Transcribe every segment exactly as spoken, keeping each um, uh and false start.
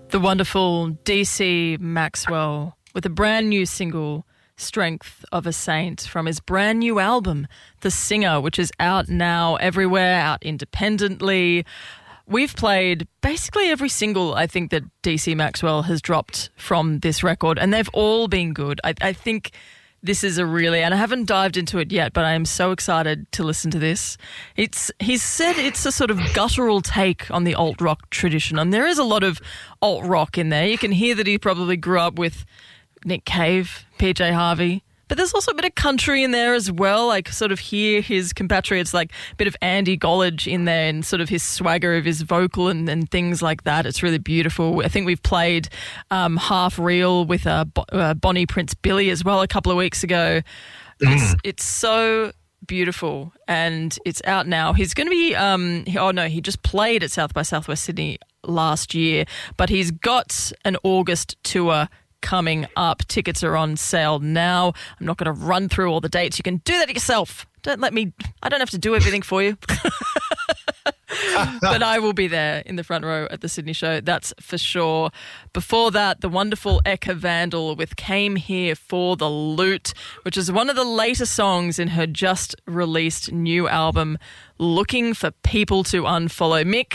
The wonderful D C Maxwell with a brand new single, Strength of a Saint, from his brand new album, The Singer, which is out now everywhere, out independently. We've played basically every single, I think, that D C Maxwell has dropped from this record, and they've all been good. I, I think this is a really, and I haven't dived into it yet, but I am so excited to listen to this. It's he's said it's a sort of guttural take on the alt-rock tradition, and there is a lot of alt-rock in there. You can hear that he probably grew up with Nick Cave, P J Harvey, but there's also a bit of country in there as well. I sort of hear his compatriots, like a bit of Andy Gollage in there, and sort of his swagger of his vocal and, and things like that. It's really beautiful. I think we've played um, Half Real with uh, Bo- uh, Bonnie Prince Billy as well a couple of weeks ago. Mm. It's, it's so beautiful, and it's out now. He's going to be, um, oh no, he just played at South by Southwest Sydney last year, but he's got an August tour coming up. Tickets are on sale now. I'm not going to run through all the dates. You can do that yourself. Don't let me, I don't have to do everything for you. But I will be there in the front row at the Sydney show, that's for sure. Before that, the wonderful Eka Vandal with Came Here for the Loot, which is one of the later songs in her just released new album, Looking for People to Unfollow. Mick,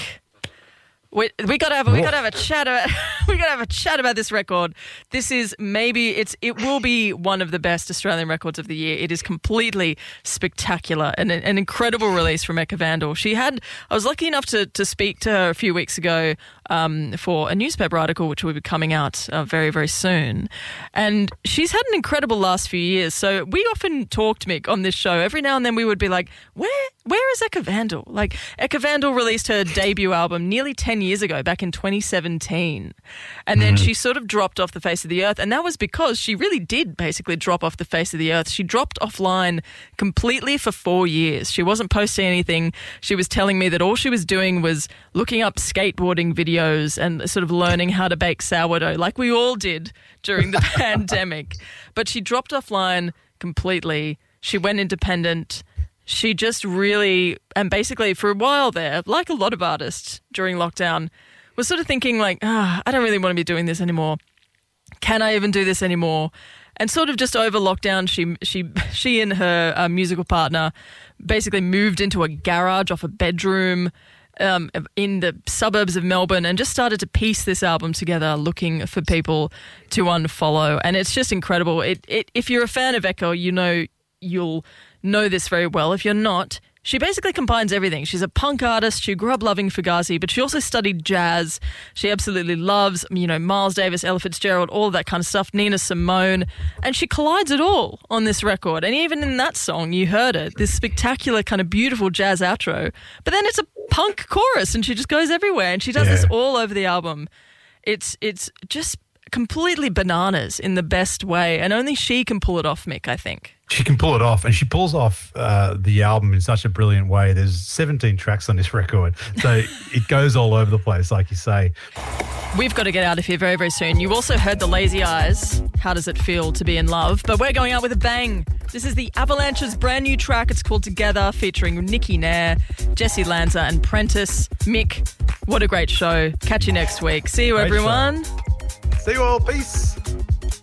We we gotta have a, we gotta have a chat about we gotta have a chat about this record. This is maybe it's it will be one of the best Australian records of the year. It is completely spectacular and an, an incredible release from Eka Vandal. She had I was lucky enough to to speak to her a few weeks ago um, for a newspaper article which will be coming out uh, very very soon, and she's had an incredible last few years. So we often talked, Mick, on this show. Every now and then we would be like, where where is Eka Vandal? Like Eka Vandal released her debut album nearly ten years ago, back in twenty seventeen. And then mm-hmm. she sort of dropped off the face of the earth. And that was because she really did basically drop off the face of the earth. She dropped offline completely for four years. She wasn't posting anything. She was telling me that all she was doing was looking up skateboarding videos and sort of learning how to bake sourdough, like we all did during the pandemic. But she dropped offline completely. She went independent. She just really, and basically for a while there, like a lot of artists during lockdown, was sort of thinking like, ah, I don't really want to be doing this anymore. Can I even do this anymore? And sort of just over lockdown, she she she and her uh, musical partner basically moved into a garage off a bedroom um, in the suburbs of Melbourne and just started to piece this album together, Looking for People to Unfollow. And it's just incredible. It it if you're a fan of Echo, you know you'll know this very well. If you're not, she basically combines everything. She's a punk artist. She grew up loving Fugazi, but she also studied jazz. She absolutely loves, you know, Miles Davis, Ella Fitzgerald, all of that kind of stuff, Nina Simone, and she collides it all on this record. And even in that song, you heard it, this spectacular kind of beautiful jazz outro, but then it's a punk chorus and she just goes everywhere, and she does yeah. this all over the album. It's it's just completely bananas in the best way, and only she can pull it off, Mick, I think. She can pull it off, and she pulls off uh, the album in such a brilliant way. There's seventeen tracks on this record, so it goes all over the place, like you say. We've got to get out of here very, very soon. You also heard the Lazy Eyes, How Does It Feel to Be in Love? But we're going out with a bang. This is the Avalanche's brand new track. It's called Together, featuring Nicky Nair, Jesse Lanza and Prentice. Mick, what a great show. Catch you next week. See you, great everyone. Show. See you all. Peace.